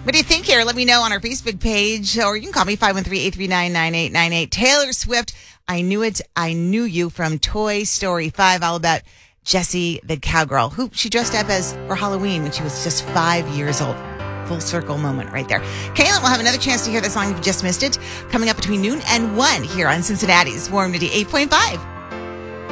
What do you think here? Let me know on our Facebook page, or you can call me 513-839-9898. Taylor Swift, I Knew It, I Knew You from Toy Story 5, all about Jessie the cowgirl, who she dressed up as for Halloween when she was just 5 years old. Full circle moment right there. Kaylin will have another chance to hear the song if you just missed it, coming up between noon and 1 here on Cincinnati's Warm 88.5.